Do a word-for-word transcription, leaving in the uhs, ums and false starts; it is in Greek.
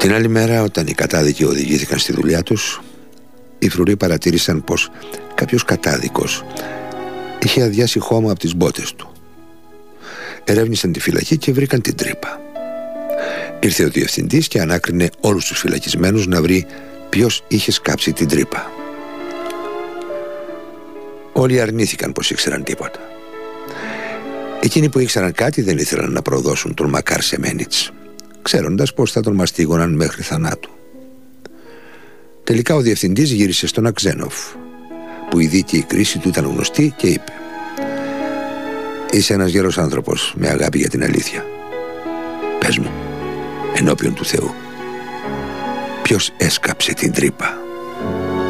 Την άλλη μέρα, όταν οι κατάδικοι οδηγήθηκαν στη δουλειά τους, οι φρουροί παρατήρησαν πως κάποιος κατάδικος είχε αδειάσει χώμα από τις μπότες του. Ερεύνησαν τη φυλακή και βρήκαν την τρύπα. Ήρθε ο διευθυντής και ανάκρινε όλους τους φυλακισμένους να βρει ποιος είχε σκάψει την τρύπα. Όλοι αρνήθηκαν πως ήξεραν τίποτα. Εκείνοι που ήξεραν κάτι δεν ήθελαν να προδώσουν τον Μακάρ Σεμένιτς, ξέροντας πως θα τον μαστίγωναν μέχρι θανάτου. Τελικά ο διευθυντής γύρισε στον Αξένοφ, που η δίκαιη κρίση του ήταν γνωστή, και είπε: «Είσαι ένας γέρος άνθρωπος με αγάπη για την αλήθεια. Πες μου, ενώπιον του Θεού, ποιος έσκαψε την τρύπα?»